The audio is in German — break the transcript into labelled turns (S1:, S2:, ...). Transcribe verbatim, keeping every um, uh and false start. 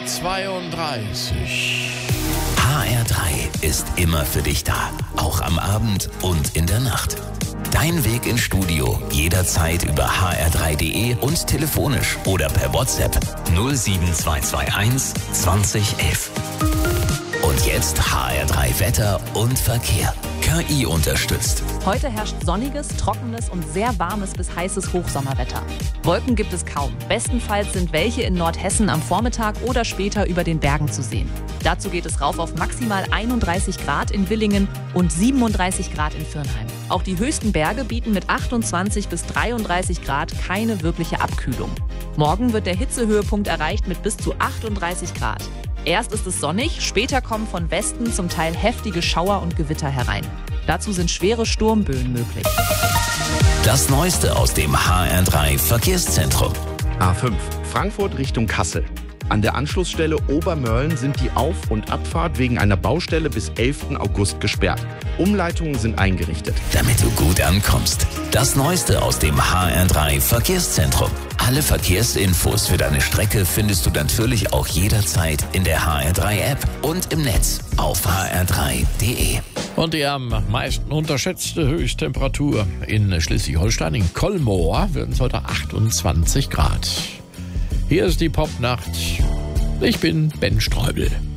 S1: zweiunddreißig.
S2: H R drei ist immer für dich da, auch am Abend und in der Nacht. Dein Weg ins Studio jederzeit über h r drei punkt d e und telefonisch oder per WhatsApp null sieben zwei zwei eins zwanzig elf. Und jetzt H R drei Wetter und Verkehr. K I unterstützt.
S3: Heute herrscht sonniges, trockenes und sehr warmes bis heißes Hochsommerwetter. Wolken gibt es kaum. Bestenfalls sind welche in Nordhessen am Vormittag oder später über den Bergen zu sehen. Dazu geht es rauf auf maximal einunddreißig Grad in Villingen und siebenunddreißig Grad in Virnheim. Auch die höchsten Berge bieten mit achtundzwanzig bis dreiunddreißig Grad keine wirkliche Abkühlung. Morgen wird der Hitzehöhepunkt erreicht mit bis zu achtunddreißig Grad. Erst ist es sonnig, später kommen von Westen zum Teil heftige Schauer und Gewitter herein. Dazu sind schwere Sturmböen möglich.
S2: Das Neueste aus dem H R drei Verkehrszentrum.
S4: A fünf, Frankfurt Richtung Kassel. An der Anschlussstelle Obermörlen sind die Auf- und Abfahrt wegen einer Baustelle bis elften August gesperrt. Umleitungen sind eingerichtet.
S2: Damit du gut ankommst. Das Neueste aus dem H R drei Verkehrszentrum. Alle Verkehrsinfos für deine Strecke findest du natürlich auch jederzeit in der H R drei App und im Netz auf h r drei punkt d e.
S1: Und die am meisten unterschätzte Höchsttemperatur in Schleswig-Holstein, in Kolmar, werden es heute achtundzwanzig Grad. Hier ist die Popnacht. Ich bin Ben Streubel.